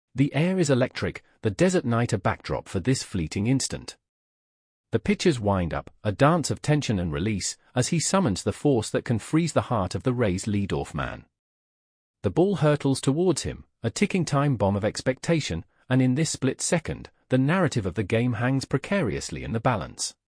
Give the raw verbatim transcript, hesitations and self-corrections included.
The air is electric, the desert night a backdrop for this fleeting instant. The pitcher's wind-up, a dance of tension and release, as he summons the force that can freeze the heart of the Rays' leadoff man. The ball hurtles towards him, a ticking time bomb of expectation, and in this split second, the narrative of the game hangs precariously in the balance.